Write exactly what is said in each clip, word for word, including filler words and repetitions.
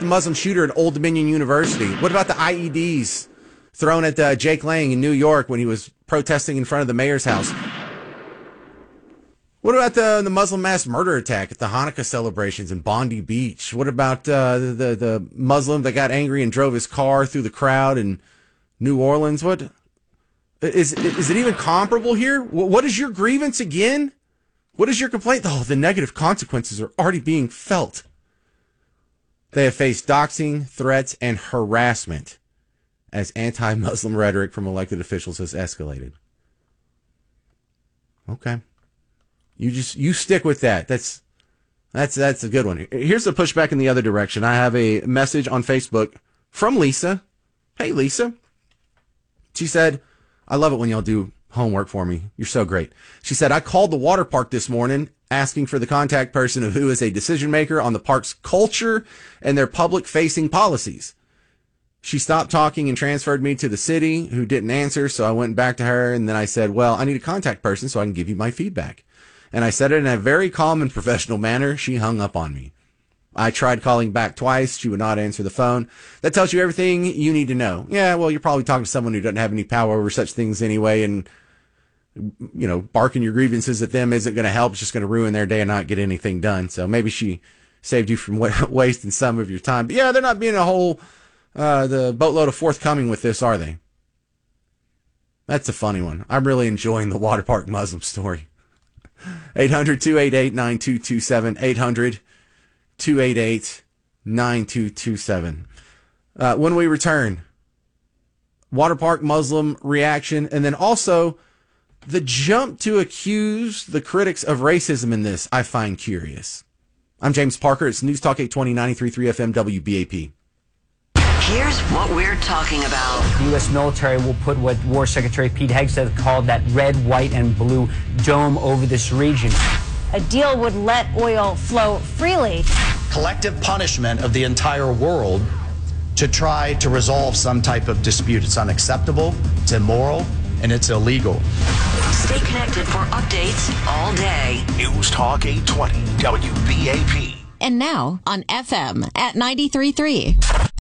the Muslim shooter at Old Dominion University? What about the I E Ds thrown at uh, Jake Lang in New York when he was protesting in front of the mayor's house? What about the the Muslim mass murder attack at the Hanukkah celebrations in Bondi Beach? What about uh, the, the the Muslim that got angry and drove his car through the crowd in New Orleans? What is is it even comparable here? What is your grievance again? What is your complaint? Oh, the negative consequences are already being felt. They have faced doxing, threats, and harassment as anti-Muslim rhetoric from elected officials has escalated. Okay. You just, you stick with that. That's, that's, that's a good one. Here's the pushback in the other direction. I have a message on Facebook from Lisa. Hey, Lisa. She said, I love it when y'all do homework for me. You're so great. She said, I called the water park this morning asking for the contact person of who is a decision maker on the park's culture and their public facing policies. She stopped talking and transferred me to the city, who didn't answer. So I went back to her and then I said, well, I need a contact person so I can give you my feedback. And I said it in a very calm and professional manner. She hung up on me. I tried calling back twice. She would not answer the phone. That tells you everything you need to know. Yeah, well, you're probably talking to someone who doesn't have any power over such things anyway. And, you know, barking your grievances at them isn't going to help. It's just going to ruin their day and not get anything done. So maybe she saved you from wasting some of your time. But yeah, they're not being a whole, uh, the boatload of forthcoming with this, are they? That's a funny one. I'm really enjoying the water park Muslim story. eight hundred, two eight eight, nine two two seven, eight hundred, two eight eight, nine two two seven. Uh, when we return, water park Muslim reaction, and then also the jump to accuse the critics of racism in this, I find curious. I'm James Parker. It's News Talk eight twenty, ninety-three point three F M W B A P. Here's what we're talking about. The U S military will put what War Secretary Pete Hegseth called that red, white, and blue dome over this region. A deal would let oil flow freely. Collective punishment of the entire world to try to resolve some type of dispute. It's unacceptable, it's immoral, and it's illegal. Stay connected for updates all day. News Talk eight twenty W B A P. And now on F M at ninety-three point three.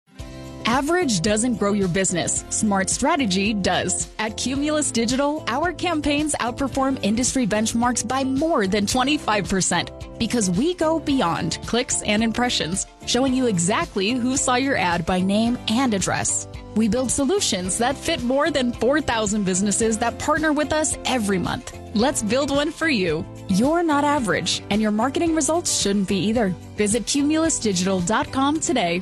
Average doesn't grow your business. Smart strategy does. At Cumulus Digital, our campaigns outperform industry benchmarks by more than twenty-five percent because we go beyond clicks and impressions, showing you exactly who saw your ad by name and address. We build solutions that fit more than four thousand businesses that partner with us every month. Let's build one for you. You're not average, and your marketing results shouldn't be either. Visit cumulus digital dot com today.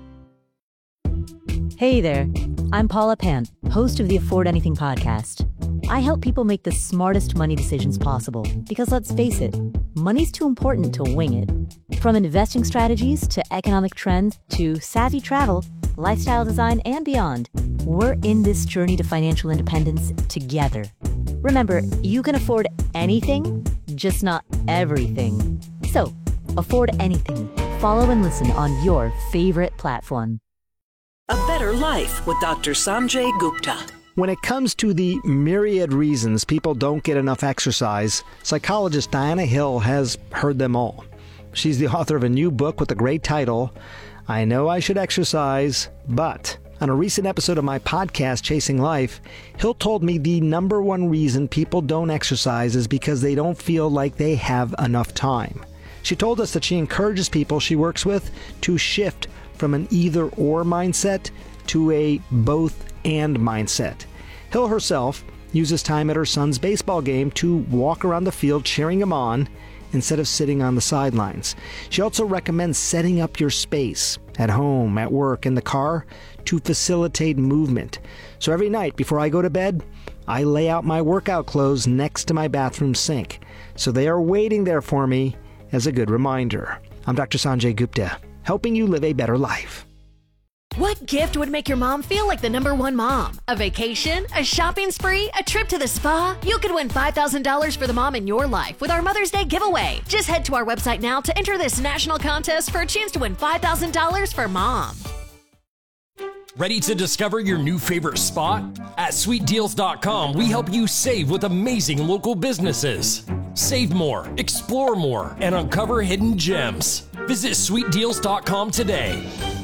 Hey there, I'm Paula Pant, host of the Afford Anything podcast. I help people make the smartest money decisions possible because, let's face it, money's too important to wing it. From investing strategies to economic trends to savvy travel, lifestyle design, and beyond, we're in this journey to financial independence together. Remember, you can afford anything, just not everything. So, afford anything. Follow and listen on your favorite platform. A Better Life with Doctor Sanjay Gupta. When it comes to the myriad reasons people don't get enough exercise, psychologist Diana Hill has heard them all. She's the author of a new book with the great title, I Know I Should Exercise, But... On a recent episode of my podcast, Chasing Life, Hill told me the number one reason people don't exercise is because they don't feel like they have enough time. She told us that she encourages people she works with to shift from an either-or mindset to a both-and mindset. Hill herself uses time at her son's baseball game to walk around the field cheering him on instead of sitting on the sidelines. She also recommends setting up your space at home, at work, in the car to facilitate movement. So every night before I go to bed, I lay out my workout clothes next to my bathroom sink. So they are waiting there for me as a good reminder. I'm Doctor Sanjay Gupta, helping you live a better life. What gift would make your mom feel like the number one mom? A vacation? A shopping spree? A trip to the spa? You could win five thousand dollars for the mom in your life with our Mother's Day giveaway. Just head to our website now to enter this national contest for a chance to win five thousand dollars for mom. Ready to discover your new favorite spot? At sweet deals dot com, we help you save with amazing local businesses. Save more, explore more, and uncover hidden gems. Visit sweet deals dot com today.